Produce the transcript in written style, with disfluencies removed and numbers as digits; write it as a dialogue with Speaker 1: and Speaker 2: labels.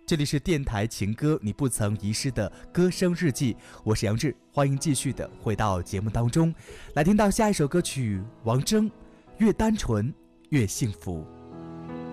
Speaker 1: 这里是电台情歌你不曾遗失的歌声日记，我是杨志，欢迎继续的回到节目当中，来听到下一首歌曲，王铮，越单纯越幸福。